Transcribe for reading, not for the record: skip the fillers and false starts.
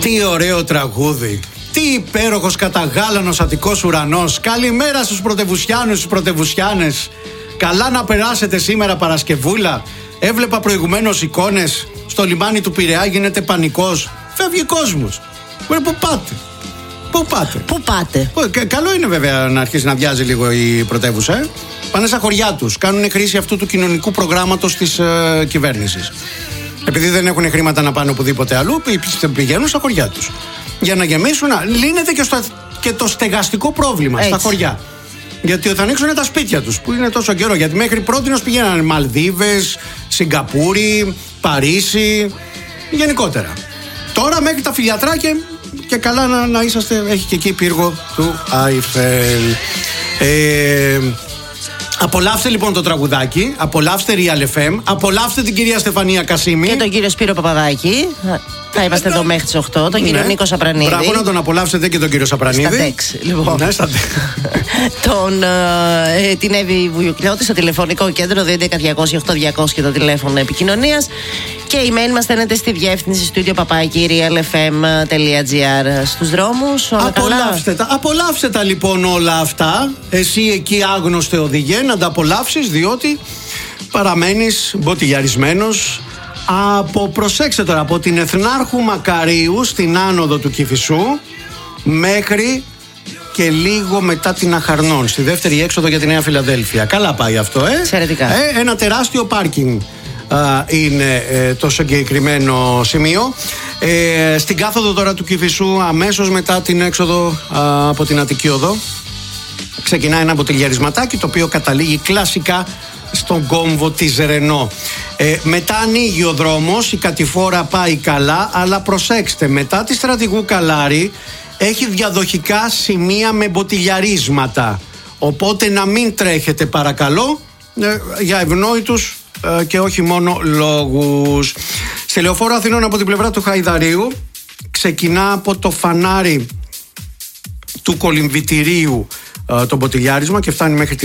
Τι ωραίο τραγούδι. Τι υπέροχος καταγάλανος Αττικός ουρανός. Καλημέρα στους πρωτευουσιάνους, στους πρωτευουσιάνες. Καλά να περάσετε σήμερα Παρασκευούλα. Έβλεπα προηγουμένως εικόνες. Στο λιμάνι του Πειραιά γίνεται πανικός. Φεύγει κόσμος. Πού πάτε? Πού πάτε? Πού πάτε? Καλό είναι βέβαια να αρχίσει να βιάζει λίγο η πρωτεύουσα. Πάνε στα χωριά τους. Κάνουν χρήση αυτού του κοινωνικού προγράμματος της κυβέρνησης. Επειδή δεν έχουν χρήματα να πάνε οπουδήποτε αλλού, πηγαίνουν στα χωριά τους. Για να γεμίσουν, λύνεται και το στεγαστικό πρόβλημα στα χωριά. Γιατί θα ανοίξουν τα σπίτια τους που είναι τόσο καιρό. Γιατί μέχρι πρότινος πηγαίνανε Μαλδίβες, Σιγκαπούρη, Παρίσι, γενικότερα. Τώρα μέχρι τα φιλιατράκια και καλά να είσαστε. Έχει και εκεί πύργο του Άιφελ. Απολαύστε λοιπόν το τραγουδάκι, απολαύστε Real FM, απολαύστε την κυρία Στεφανία Κασίμη. Και τον κύριο Σπύρο Παπαδάκη. Θα είμαστε εδώ μέχρι τις 8. Τον κύριο Νίκο Σαπρανίδη. Μπράβο, να τον απολαύσετε και τον κύριο Σαπρανίδη. Στα τεξ, λοιπόν. Ναι, στα την Εύη Βουγιουκλιώτη στο τηλεφωνικό κέντρο 211-200-8200 και το τηλέφωνο επικοινωνίας. Και η email μας στέλνετε στη διεύθυνση studio@realfm.gr. Στους δρόμους, όλα απολαύστε τα λοιπόν όλα αυτά. Εσύ εκεί άγνωστε οδηγέ, να τα απολαύσεις, διότι παραμένεις μποτιλιαρισμένος προσέξτε τώρα, από την Εθνάρχου Μακαρίου στην άνοδο του Κηφισού μέχρι και λίγο μετά την Αχαρνών, στη δεύτερη έξοδο για τη Νέα Φιλαδέλφια. Καλά πάει αυτό, Εξαιρετικά. Ένα τεράστιο πάρκινγκ είναι το συγκεκριμένο σημείο. Στην κάθοδο τώρα του Κηφισού, αμέσως μετά την έξοδο από την Αττική Οδό, ξεκινάει ένα μποτιλιαρισματάκι το οποίο καταλήγει κλασικά στον κόμβο της Ρενό. Μετά ανοίγει ο δρόμος, η κατηφόρα πάει καλά, αλλά προσέξτε, μετά τη Στρατηγού Καλάρη έχει διαδοχικά σημεία με μποτιλιαρίσματα, οπότε να μην τρέχετε παρακαλώ, για ευνόητους και όχι μόνο λόγους. Στη Λεωφόρο Αθηνών από την πλευρά του Χαϊδαρίου ξεκινά από το φανάρι του κολυμβητηρίου το μποτιλιάρισμα και φτάνει μέχρι